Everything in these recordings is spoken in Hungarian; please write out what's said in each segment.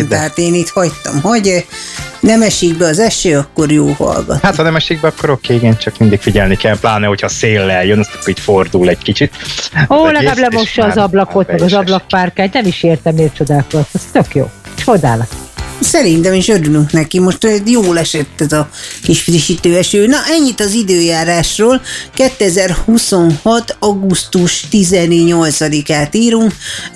kommentárt én itt hagytam, hogy nem esik be az eső, akkor jó hallgat. Hát ha nem esik be, akkor oké, igen, csak mindig figyelni kell, pláne, hogyha széllel jön, azt akkor így fordul egy kicsit. Ó, legalább lemossa az ablakot, meg az ablakpárkányt, nem is értem, miért csodálkozz. Ez tök jó. Csodálat. Szerintem is örülünk neki, most jól esett ez a kis frissítő eső. Na, ennyit az időjárásról. 2026. augusztus 18-át írunk,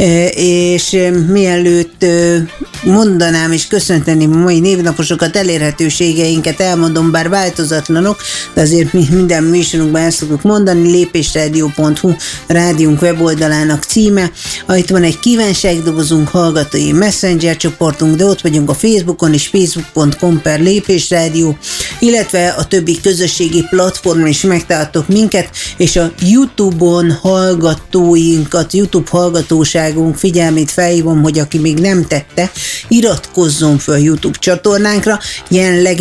és mielőtt mondanám és köszönteném a mai névnaposokat, elérhetőségeinket elmondom, bár változatlanok, de azért mi minden műsorunkban el szoktuk mondani, lépésradio.hu rádiónk weboldalának címe. Itt van egy kívánságdobozunk, hallgatói messenger csoportunk, de ott vagyunk a Facebookon is, facebook.com/lépésrádió, illetve a többi közösségi platformon is megtaláltok minket, és a YouTube-on hallgatóinkat, YouTube hallgatóságunk figyelmét felhívom, hogy aki még nem tette, iratkozzon fel a YouTube csatornánkra. Jelenleg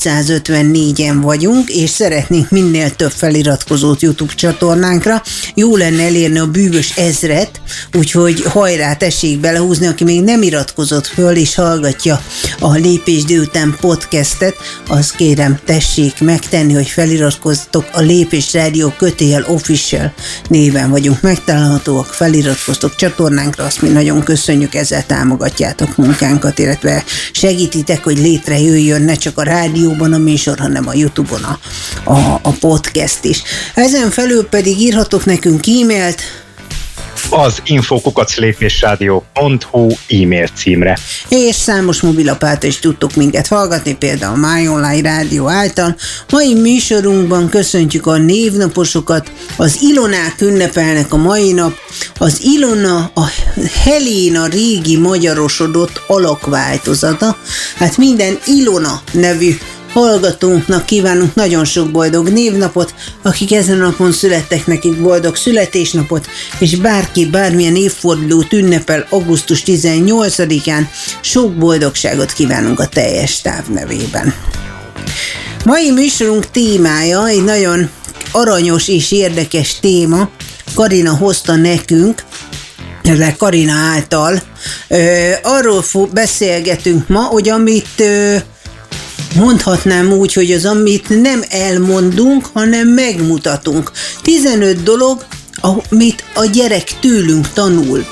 454-en vagyunk, és szeretnénk minél több feliratkozót YouTube csatornánkra. Jó lenne elérni a bűvös 1000-et, úgyhogy hajrá, tessék belehúzni, aki még nem iratkozott föl és hallgatja a Lépés délután podcastet, azt kérem, tessék megtenni, hogy feliratkoztok a Lépés Rádió _official néven vagyunk megtalálhatóak, feliratkoztok csatornánkra, azt mi nagyon köszönjük, ezzel támogatjátok munkánkat, illetve segítitek, hogy létrejöjjön ne csak a rádióban a műsor, hanem a YouTube-on a podcast is. Ezen felül pedig írhatok nekünk e-mailt, az info@lépésradio.hu e-mail címre. És számos mobilapát is tudtok minket hallgatni, például a My Online Rádió által. Mai műsorunkban köszöntjük a névnaposokat, az Ilonák ünnepelnek a mai nap. Az Ilona a Helena régi magyarosodott alakváltozata. Hát minden Ilona nevű hallgatónknak kívánunk nagyon sok boldog névnapot, akik ezen a napon születtek, nekik boldog születésnapot, és bárki bármilyen évfordulót ünnepel augusztus 18-án, sok boldogságot kívánunk a teljes táv nevében. Mai műsorunk témája egy nagyon aranyos és érdekes téma, Karina hozta nekünk, ezzel Karina által. Arról beszélgetünk ma, hogy amit mondhatnám úgy, hogy az, amit nem elmondunk, hanem megmutatunk. 15 dolog, amit a gyerek tőlünk tanul.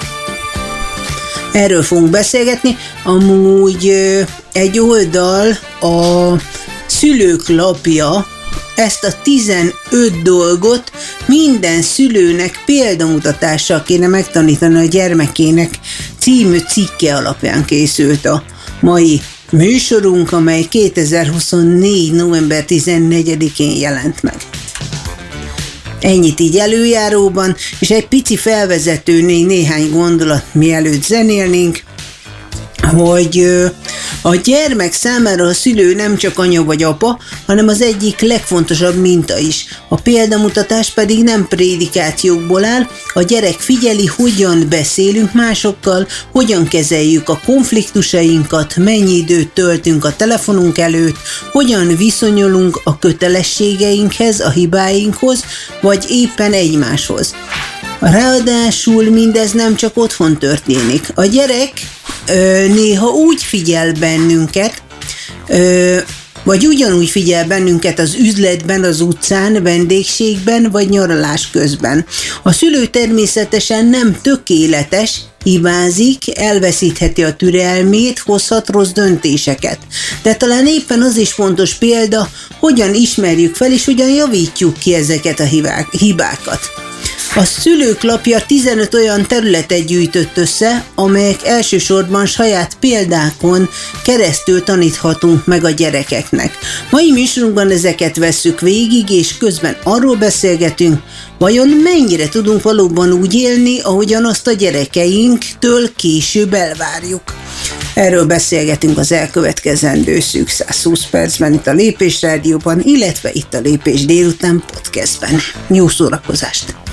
Erről fogunk beszélgetni. Amúgy egy oldal, a Szülők lapja ezt a 15 dolgot minden szülőnek példamutatással kéne megtanítani a gyermekének című cikke alapján készült a mai műsorunk, amely 2024. november 14-én jelent meg. Ennyit így előjáróban, és egy pici felvezető, néhány gondolat mielőtt zenélnénk, hogy a gyermek számára a szülő nem csak anya vagy apa, hanem az egyik legfontosabb minta is. A példamutatás pedig nem prédikációkból áll, a gyerek figyeli, hogyan beszélünk másokkal, hogyan kezeljük a konfliktusainkat, mennyi időt töltünk a telefonunk előtt, hogyan viszonyulunk a kötelességeinkhez, a hibáinkhoz, vagy éppen egymáshoz. Ráadásul mindez nem csak otthon történik. A gyerek néha úgy figyel bennünket, vagy ugyanúgy figyel bennünket az üzletben, az utcán, vendégségben, vagy nyaralás közben. A szülő természetesen nem tökéletes, hibázik, elveszítheti a türelmét, hozhat rossz döntéseket. De talán éppen az is fontos példa, hogyan ismerjük fel, és hogyan javítjuk ki ezeket a hibákat. A Szülők lapja 15 olyan területet gyűjtött össze, amelyek elsősorban saját példákon keresztül taníthatunk meg a gyerekeknek. Mai műsorunkban ezeket vesszük végig, és közben arról beszélgetünk, vajon mennyire tudunk valóban úgy élni, ahogyan azt a gyerekeinktől később elvárjuk. Erről beszélgetünk az elkövetkezendő szűk 120 percben itt a Lépés Rádióban, illetve itt a Lépés délután podcastben. Jó szórakozást!